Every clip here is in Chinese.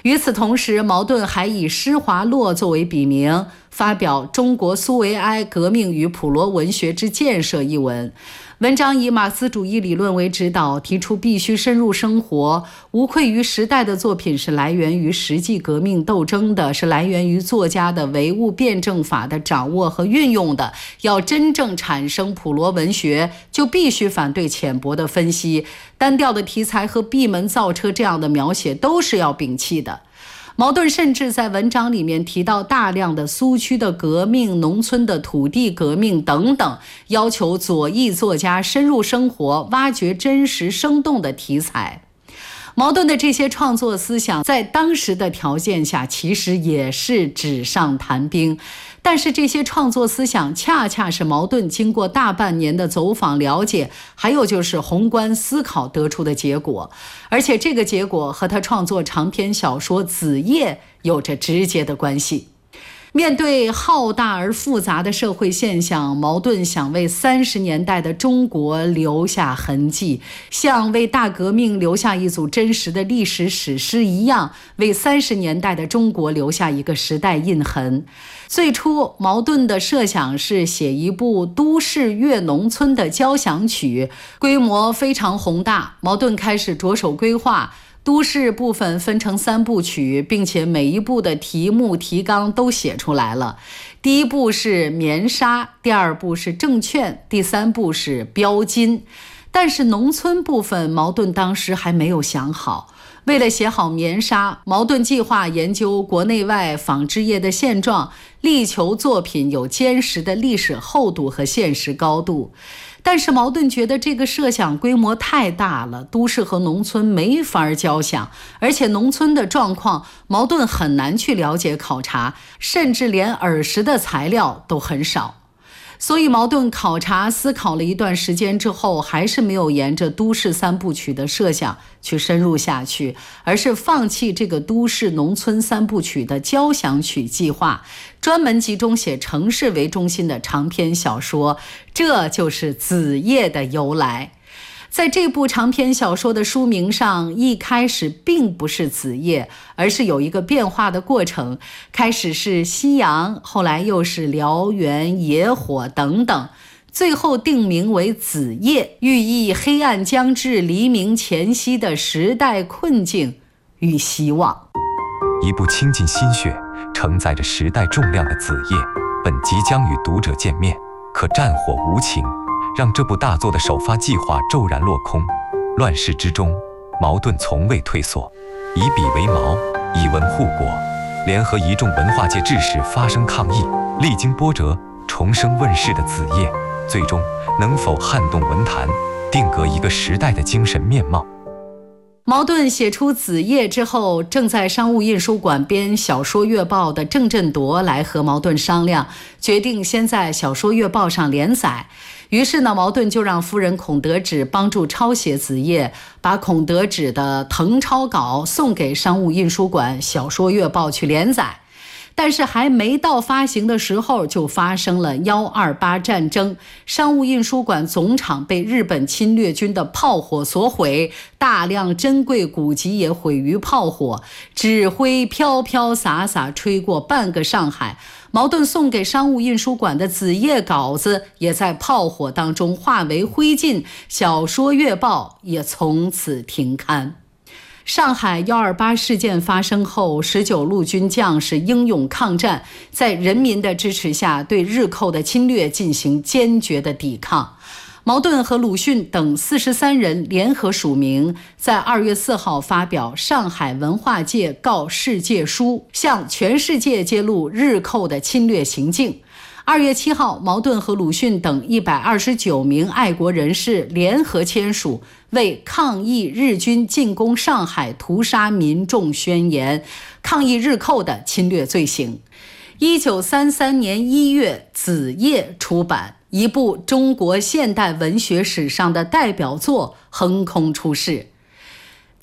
与此同时，茅盾还以施华洛作为笔名，发表《中国苏维埃革命与普罗文学之建设》一文。文章以马克思主义理论为指导，提出必须深入生活，无愧于时代的作品是来源于实际革命斗争的，是来源于作家的唯物辩证法的掌握和运用的。要真正产生普罗文学，就必须反对浅薄的分析，单调的题材和闭门造车这样的描写都是要摒弃的。茅盾甚至在文章里面提到大量的苏区的革命、农村的土地革命等等，要求左翼作家深入生活，挖掘真实生动的题材。茅盾的这些创作思想在当时的条件下其实也是纸上谈兵，但是这些创作思想恰恰是茅盾经过大半年的走访了解，还有就是宏观思考得出的结果，而且这个结果和他创作长篇小说《子夜》有着直接的关系。面对浩大而复杂的社会现象，茅盾想为30年代的中国留下痕迹，像为大革命留下一组真实的历史史诗一样，为30年代的中国留下一个时代印痕。最初，茅盾的设想是写一部都市越农村的交响曲，规模非常宏大。茅盾开始着手规划都市部分分成3部曲，并且每一部的题目提纲都写出来了。第1部是棉纱，第2部是证券，第3部是标金。但是农村部分茅盾当时还没有想好。为了写好棉纱，茅盾计划研究国内外纺织业的现状，力求作品有坚实的历史厚度和现实高度。但是茅盾觉得这个设想规模太大了，都市和农村没法交响，而且农村的状况茅盾很难去了解考察，甚至连耳识的材料都很少。所以茅盾考察思考了一段时间之后，还是没有沿着都市3部曲的设想去深入下去，而是放弃这个都市农村3部曲的交响曲计划，专门集中写城市为中心的长篇小说，这就是《子夜》的由来。在这部长篇小说的书名上，一开始并不是子夜，而是有一个变化的过程，开始是夕阳，后来又是燎原、野火等等，最后定名为子夜，寓意黑暗将至、黎明前夕的时代困境与希望。 一部倾尽心血、承载着时代重量的子夜，本即将与读者见面，可战火无情，让这部大作的首发计划骤然落空。乱世之中，茅盾从未退缩，以笔为矛，以文护国，联合一众文化界志士发声抗议，历经波折，重生问世的子夜，最终能否撼动文坛，定格一个时代的精神面貌。 茅盾写出《子夜》之后，正在商务印书馆编小说月报的郑振铎来和茅盾商量，决定先在小说月报上连载。于是呢，茅盾就让夫人孔德芷帮助抄写《子夜》，把孔德芷的誊抄稿送给商务印书馆小说月报去连载。但是还没到发行的时候，就发生了128战争，商务印书馆总厂被日本侵略军的炮火所毁，大量珍贵古籍也毁于炮火，纸灰飘飘洒洒吹过半个上海。茅盾送给商务印书馆的《子夜》稿子也在炮火当中化为灰烬，小说月报也从此停刊。上海128事件发生后，19路军将士英勇抗战，在人民的支持下对日寇的侵略进行坚决的抵抗。茅盾和鲁迅等43人联合署名，在2月4号发表《上海文化界告世界书》，向全世界揭露日寇的侵略行径。2月7号，茅盾和鲁迅等129名爱国人士联合签署为抗议日军进攻上海屠杀民众宣言，抗议日寇的侵略罪行。1933年1月，《子夜》出版，一部中国现代文学史上的代表作横空出世。《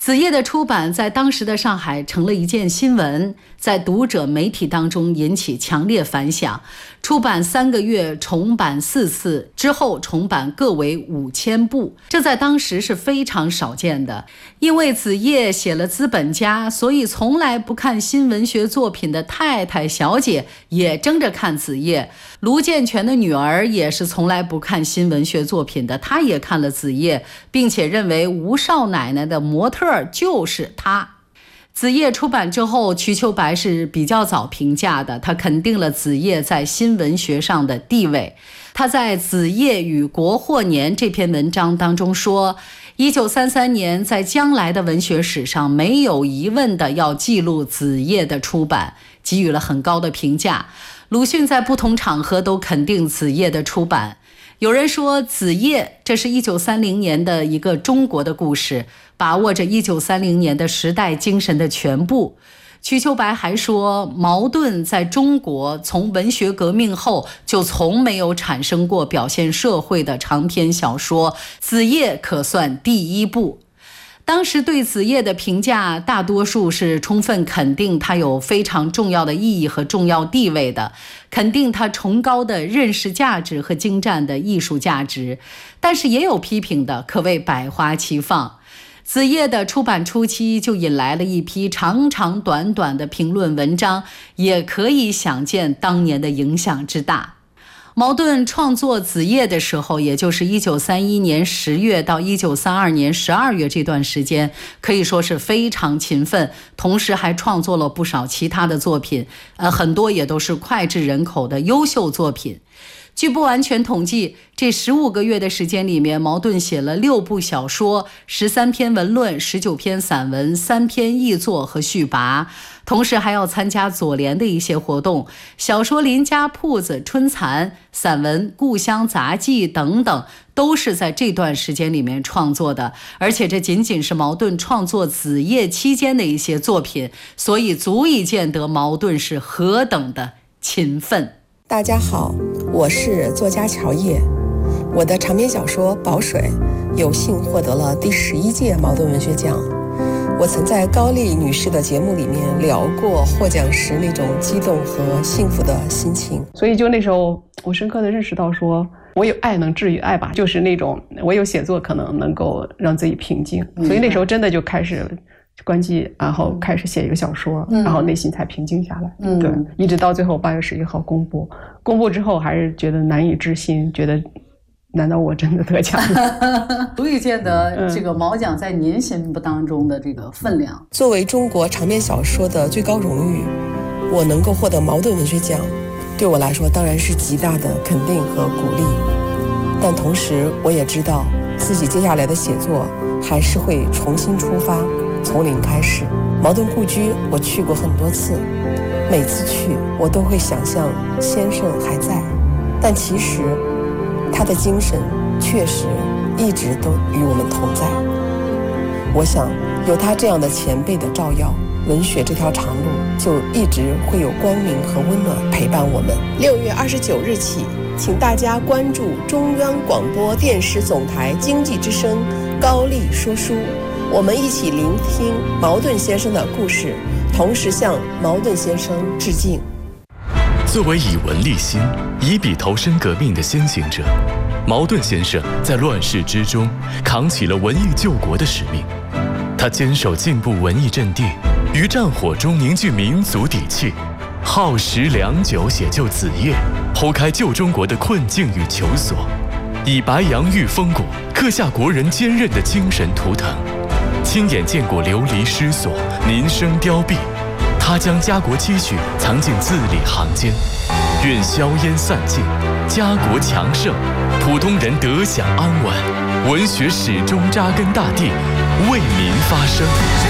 子夜的出版在当时的上海成了一件新闻，在读者媒体当中引起强烈反响。出版3个月，重版4次，之后重版各为5000部，这在当时是非常少见的。因为子夜写了《资本家》，所以从来不看新文学作品的太太小姐也争着看子夜。卢健全的女儿也是从来不看新文学作品的，她也看了子夜，并且认为吴少奶奶的模特就是她。子夜出版之后，瞿秋白是比较早评价的，他肯定了子夜在新文学上的地位。他在《子夜与国货年》这篇文章当中说，1933年在将来的文学史上没有疑问的要记录子夜的出版，给予了很高的评价。鲁迅在不同场合都肯定子夜的出版。有人说子夜这是1930年的一个中国的故事，把握着1930年的时代精神的全部。瞿秋白还说，茅盾在中国从文学革命后就从没有产生过表现社会的长篇小说，子夜可算第一部。当时对子夜的评价大多数是充分肯定他有非常重要的意义和重要地位的，肯定他崇高的认识价值和精湛的艺术价值，但是也有批评的，可谓百花齐放。子夜的出版初期就引来了一批长长短短的评论文章，也可以想见当年的影响之大。茅盾创作子夜的时候，也就是1931年10月到1932年12月这段时间，可以说是非常勤奋，同时还创作了不少其他的作品，很多也都是脍炙人口的优秀作品。据不完全统计，这15个月的时间里面，茅盾写了6部小说、13篇文论、19篇散文、3篇译作和序跋，同时还要参加左联的一些活动，小说《邻家铺子》《春蚕》，散文《故乡杂记》等等，都是在这段时间里面创作的。而且这仅仅是茅盾创作子夜期间的一些作品，所以足以见得茅盾是何等的勤奋。 大家好，我是作家乔叶。我的长篇小说《宝水》有幸获得了第11届茅盾文学奖。我曾在高丽女士的节目里面聊过获奖时那种激动和幸福的心情。 所以就那时候我深刻地认识到说，我有爱能治愈爱吧，就是那种我有写作可能能够让自己平静。所以那时候真的就开始关机，然后开始写一个小说，然后内心才平静下来。对，一直到最后8月11号公布之后，还是觉得难以置信，觉得难道我真的得奖了？ 足以见得这个茅奖在您心目当中的这个分量。 作为中国长篇小说的最高荣誉，我能够获得茅盾文学奖，对我来说当然是极大的肯定和鼓励。但同时我也知道自己接下来的写作还是会重新出发，从零开始。茅盾故居我去过很多次，每次去我都会想象先生还在，但其实他的精神确实一直都与我们同在。我想有他这样的前辈的照耀，文学这条长路就一直会有光明和温暖陪伴我们。6月29日起，请大家关注中央广播电视总台经济之声高丽说书，我们一起聆听茅盾先生的故事，同时向茅盾先生致敬。 作为以文立心、以笔投身革命的先行者，茅盾先生在乱世之中扛起了文艺救国的使命。他坚守进步文艺阵地，于战火中凝聚民族底气，耗时良久写就子夜，剖开旧中国的困境与求索，以白杨玉风骨刻下国人坚韧的精神图腾。亲眼见过流离失所、民生凋敝，他将家国期许藏进字里行间。愿硝烟散尽，家国强盛，普通人得享安稳，文学始终扎根大地，为民发声。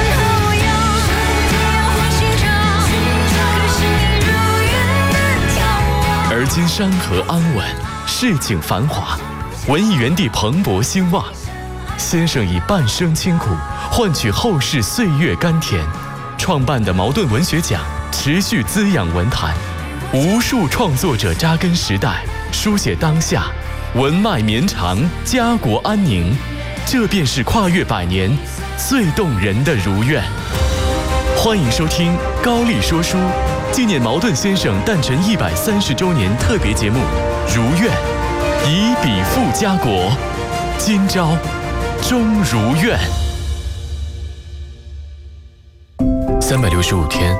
而今山河安稳，市井繁华，文艺园地蓬勃兴旺。先生以半生清苦换取后世岁月甘甜，创办的茅盾文学奖持续滋养文坛，无数创作者扎根时代，书写当下，文脉绵长，家国安宁。 这便是跨越100年最动人的如愿。欢迎收听高丽说书纪念茅盾先生诞辰130周年特别节目《如愿》，以笔赋家国，今朝终如愿。365天，